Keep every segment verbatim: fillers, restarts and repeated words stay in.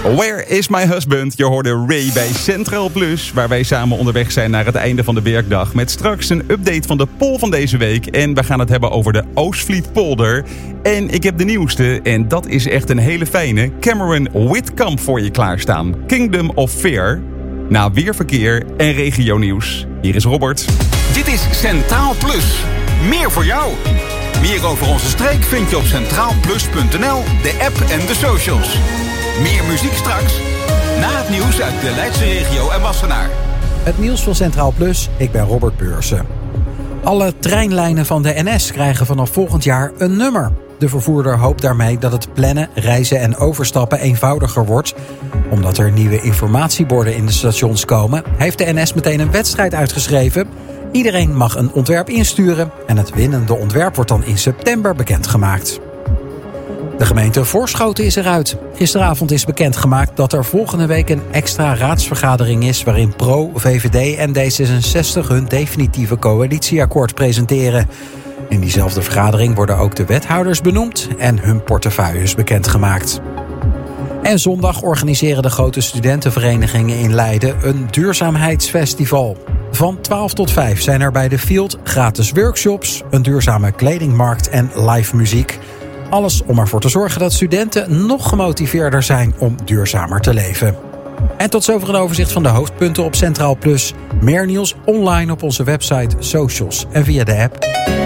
Where is my husband? Je hoorde Ray bij Centraal Plus, waar wij samen onderweg zijn naar het einde van de werkdag. Met straks een update van de poll van deze week. En we gaan het hebben over de Oostvlietpolder. En ik heb de nieuwste, en dat is echt een hele fijne, Cameron Whitkamp voor je klaarstaan. Kingdom of Fear. Na weerverkeer en regionieuws. Hier is Robert. Dit is Centraal Plus. Meer voor jou. Meer over onze streek vind je op centraal plus punt n l, de app en de socials. Meer muziek straks, na het nieuws uit de Leidse regio en Wassenaar. Het nieuws van Centraal Plus, ik ben Robert Beursen. Alle treinlijnen van de N S krijgen vanaf volgend jaar een nummer. De vervoerder hoopt daarmee dat het plannen, reizen en overstappen eenvoudiger wordt. Omdat er nieuwe informatieborden in de stations komen, heeft de N S meteen een wedstrijd uitgeschreven. Iedereen mag een ontwerp insturen en het winnende ontwerp wordt dan in september bekendgemaakt. De gemeente Voorschoten is eruit. Gisteravond is bekendgemaakt dat er volgende week een extra raadsvergadering is waarin Pro, V V D en D zesenzestig hun definitieve coalitieakkoord presenteren. In diezelfde vergadering worden ook de wethouders benoemd en hun portefeuilles bekendgemaakt. En zondag organiseren de grote studentenverenigingen in Leiden een duurzaamheidsfestival. Van twaalf tot vijf zijn er bij de Field gratis workshops, een duurzame kledingmarkt en live muziek. Alles om ervoor te zorgen dat studenten nog gemotiveerder zijn om duurzamer te leven. En tot zover een overzicht van de hoofdpunten op Centraal Plus. Meer nieuws online op onze website, socials en via de app.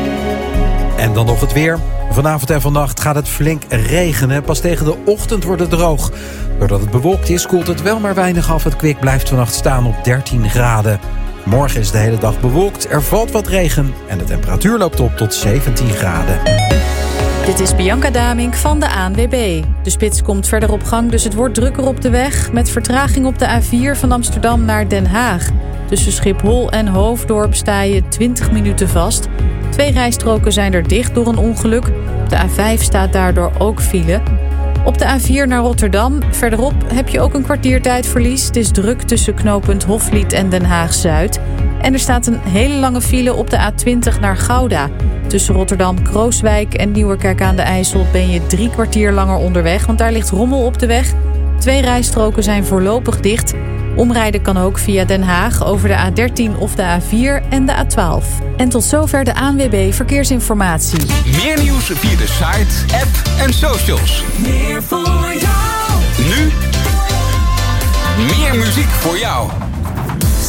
En dan nog het weer. Vanavond en vannacht gaat het flink regenen. Pas tegen de ochtend wordt het droog. Doordat het bewolkt is, koelt het wel maar weinig af. Het kwik blijft vannacht staan op dertien graden. Morgen is de hele dag bewolkt, er valt wat regen en de temperatuur loopt op tot zeventien graden. Dit is Bianca Damink van de A N W B. De spits komt verder op gang, dus het wordt drukker op de weg. Met vertraging op de A vier van Amsterdam naar Den Haag. Tussen Schiphol en Hoofddorp sta je twintig minuten vast. Twee rijstroken zijn er dicht door een ongeluk. Op de A vijf staat daardoor ook file. Op de A vier naar Rotterdam, verderop heb je ook een kwartiertijdverlies. Het is druk tussen knooppunt Hofvliet en Den Haag-Zuid. En er staat een hele lange file op de A twintig naar Gouda. Tussen Rotterdam-Krooswijk en Nieuwerkerk aan de IJssel ben je drie kwartier langer onderweg, want daar ligt rommel op de weg. Twee rijstroken zijn voorlopig dicht. Omrijden kan ook via Den Haag over de A dertien of de A vier en de A twaalf. En tot zover de A N W B Verkeersinformatie. Meer nieuws via de site, app en socials. Meer voor jou. Nu, meer muziek voor jou.